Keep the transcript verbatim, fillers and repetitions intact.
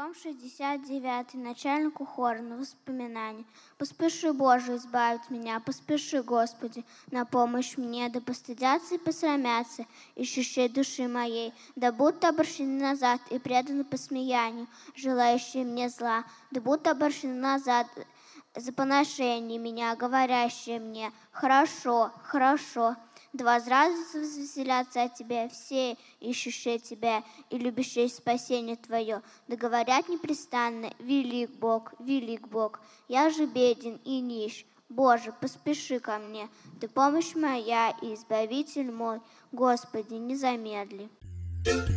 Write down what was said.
Псалом шестьдесят девять, начальнику хора на воспоминание. Поспеши, Боже, избавить меня, поспеши, Господи, на помощь мне, да постыдятся и посрамятся, ищущие души моей, да будут обращены назад и преданы посмеянию, желающие мне зла, да будут обращены назад за поношение меня, говорящие мне: хорошо, хорошо. Да возрадуются, возвеселятся от Тебя все, ищущие Тебя и любящие спасение Твое. Да говорят непрестанно: велик Бог, велик Бог. Я же беден и нищ. Боже, поспеши ко мне. Ты помощь моя и избавитель мой. Господи, не замедли.